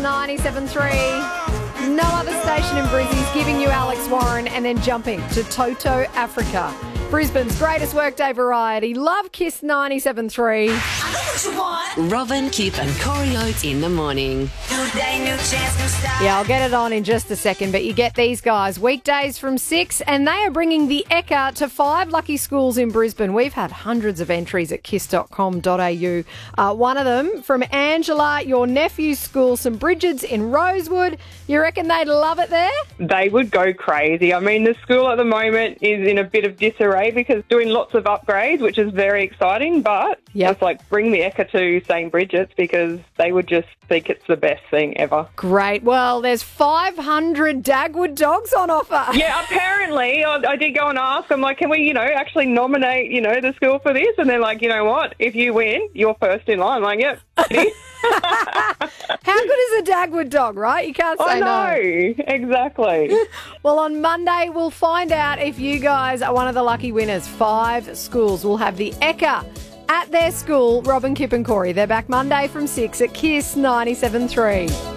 97.3. No other station in Brizzy's giving you Alex Warren and then jumping to Toto Africa. Brisbane's greatest workday variety. Love Kiss 97.3. Robin, Kip and Corey Oates in the morning. Yeah, I'll get it on in just a second, but you get these guys weekdays from 6 and they are bringing the Ekka to 5 lucky schools in Brisbane. We've had hundreds of entries at kiss.com.au. One of them from Angela, your nephew's school, St Bridget's in Rosewood. You reckon they'd love it there? They would go crazy. I mean, the school at the moment is in a bit of disarray because doing lots of upgrades, which is very exciting, but it's like bring the Ekka to St Bridget's because they would just think it's the best thing ever. Great. Well, there's 500 Dagwood dogs on offer. Yeah, apparently. I did go and ask. I'm like, can we, actually nominate, the school for this? And they're like, you know what? If you win, you're first in line. I'm like, yep. How good is a Dagwood dog, right? You can't say no. I know, exactly. Well, on Monday, we'll find out if you guys are one of the lucky winners. 5 schools will have the Ekka at their school. Robin, Kip and Corey. They're back Monday from 6 at Kiss 97.3.